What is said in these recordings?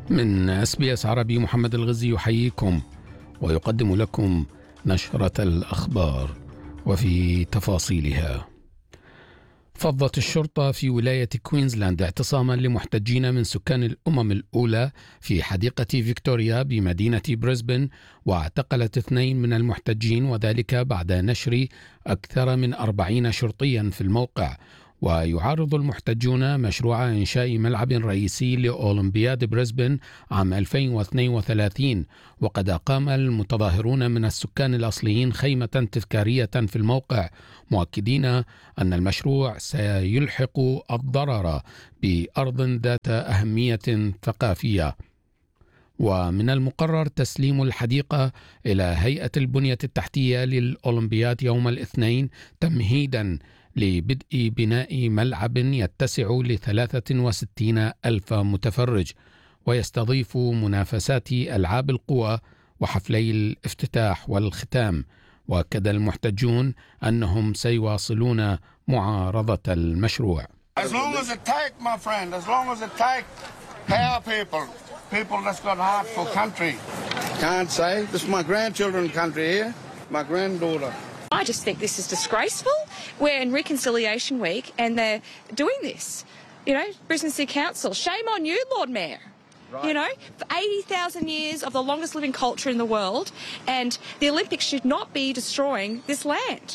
من SBS عربي محمد الغزي يحييكم ويقدم لكم نشرة الأخبار وفي تفاصيلها. فضت الشرطة في ولاية كوينزلاند اعتصاما لمحتجين من سكان الأمم الأولى في حديقة فيكتوريا بمدينة بريسبن، واعتقلت 2 من المحتجين، وذلك بعد نشر أكثر من 40 شرطيا في الموقع. ويعارض المحتجون مشروع إنشاء ملعب رئيسي لأولمبياد بريسبن عام 2032، وقد أقام المتظاهرون من السكان الأصليين خيمة تذكارية في الموقع، مؤكدين أن المشروع سيلحق الضرر بأرض ذات أهمية ثقافية. ومن المقرر تسليم الحديقة إلى هيئة البنية التحتية للأولمبياد يوم الاثنين، تمهيدا لبدء بناء ملعب يتسع ل63 ألف متفرج، ويستضيف منافسات ألعاب القوى وحفلي الافتتاح والختام. وأكد المحتجون أنهم سيواصلون معارضة المشروع. As long as it take, my friend, as long as it take power people that's got heart for country. Can't say. This is my grandchildren country here, my granddaughter. I just think this is disgraceful. We're in Reconciliation Week and they're doing this. You know, Brisbane City Council, shame on you, Lord Mayor. Right. You know, for 80,000 years of the longest living culture in the world, and the Olympics should not be destroying this land.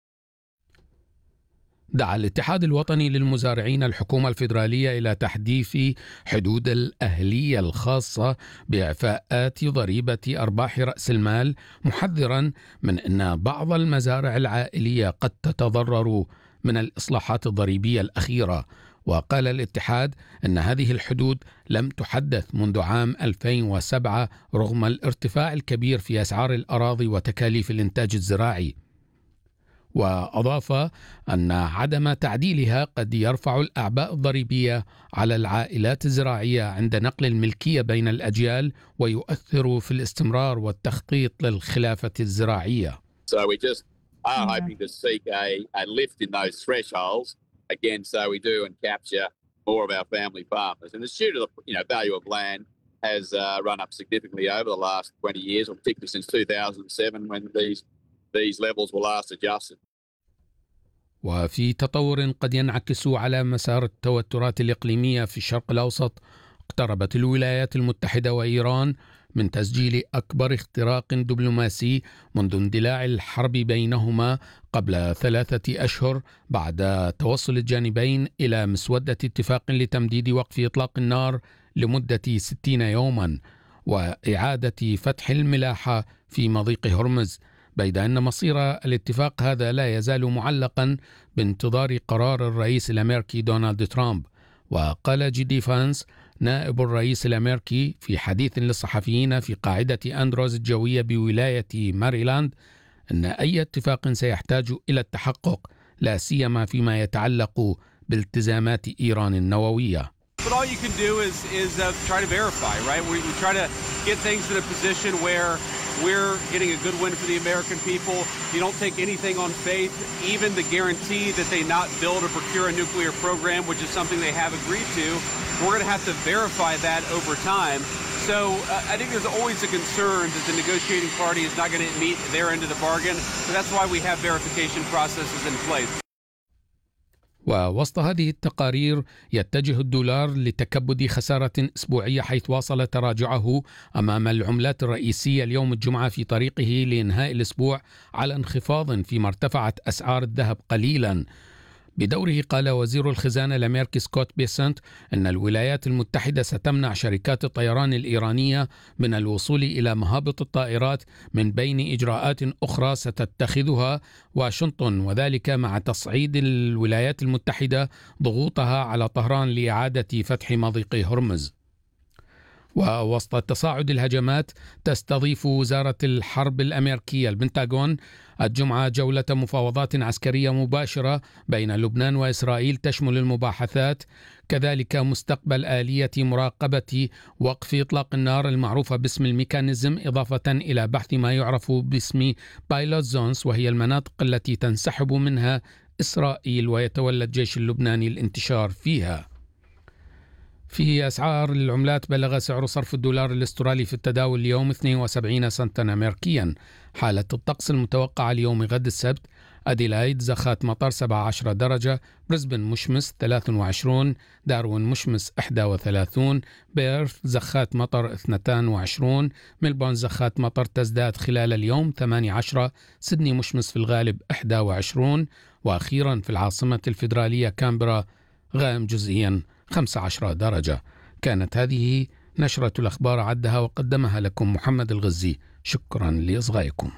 دعا الاتحاد الوطني للمزارعين الحكومة الفيدرالية إلى تحديث حدود الأهلية الخاصة بإعفاءات ضريبة أرباح رأس المال، محذرا من أن بعض المزارع العائلية قد تتضرر من الإصلاحات الضريبية الأخيرة. وقال الاتحاد أن هذه الحدود لم تحدث منذ عام 2007 رغم الارتفاع الكبير في أسعار الأراضي وتكاليف الإنتاج الزراعي. وأضاف أن عدم تعديلها قد يرفع الأعباء الضريبية على العائلات الزراعية عند نقل الملكية بين الأجيال، ويؤثر في الاستمرار والتخطيط للخلافة الزراعية. So we just are hoping to seek a lift in those thresholds again, so we do and capture more of our family farmers. And the student of the value of land has run up significantly over the last 20 years, or particularly since 2007 when these levels were last adjusted. وفي تطور قد ينعكس على مسار التوترات الإقليمية في الشرق الأوسط، اقتربت الولايات المتحدة وإيران من تسجيل أكبر اختراق دبلوماسي منذ اندلاع الحرب بينهما قبل 3 أشهر، بعد توصل الجانبين إلى مسودة اتفاق لتمديد وقف إطلاق النار لمدة 60 يوما وإعادة فتح الملاحة في مضيق هرمز، بيد أن مصير الاتفاق هذا لا يزال معلقا بانتظار قرار الرئيس الأمريكي دونالد ترامب. وقال جيدي فانس نائب الرئيس الأمريكي في حديث للصحفيين في قاعدة أندروز الجوية بولاية ماريلاند أن أي اتفاق سيحتاج إلى التحقق، لا سيما فيما يتعلق بالتزامات إيران النووية. But all you can do is try to verify, right? We try to get things in a position where we're getting a good win for the American people. You don't take anything on faith, even the guarantee that they not build or procure a nuclear program, which is something they have agreed to. We're going to have to verify that over time. So I think there's always a concern that the negotiating party is not going to meet their end of the bargain. So that's why we have verification processes in place. ووسط هذه التقارير يتجه الدولار لتكبد خسارة أسبوعية، حيث واصل تراجعه أمام العملات الرئيسية اليوم الجمعة في طريقه لإنهاء الأسبوع على انخفاض فيما ارتفعت أسعار الذهب قليلا. بدوره قال وزير الخزانة الأمريكي سكوت بيسنت أن الولايات المتحدة ستمنع شركات الطيران الإيرانية من الوصول إلى مهابط الطائرات من بين إجراءات أخرى ستتخذها واشنطن، وذلك مع تصعيد الولايات المتحدة ضغوطها على طهران لإعادة فتح مضيق هرمز. ووسط تصاعد الهجمات تستضيف وزارة الحرب الأمريكية البنتاغون الجمعة جولة مفاوضات عسكرية مباشرة بين لبنان وإسرائيل تشمل المباحثات، كذلك مستقبل آلية مراقبة وقف إطلاق النار المعروفة باسم الميكانيزم، إضافة إلى بحث ما يعرف باسم بايلوت زونز، وهي المناطق التي تنسحب منها إسرائيل ويتولى الجيش اللبناني الانتشار فيها. في أسعار العملات بلغ سعر صرف الدولار الاسترالي في التداول اليوم 72 سنتا أمريكيا. حالة الطقس المتوقعة اليوم غد السبت: أديلايد زخات مطر 17 درجة، بريسبن مشمس 23، داروين مشمس 31، بيرث زخات مطر 22، ملبورن زخات مطر تزداد خلال اليوم 18، سيدني مشمس في الغالب 21، وأخيرا في العاصمة الفيدرالية كامبرا غائم جزئيا 15 درجة. كانت هذه نشرة الأخبار، عدها وقدمها لكم محمد الغزي. شكرا لإصغائكم.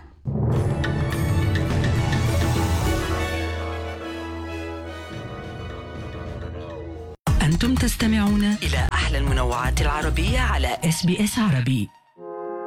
أنتم تستمعون إلى أحلى المنوعات العربية على SBS عربي.